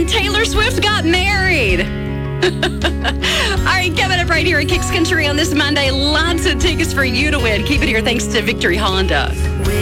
And Taylor Swift got married. All right, coming up right here at Kicks Country on this Monday, lots of tickets for you to win. Keep it here thanks to Victory Honda.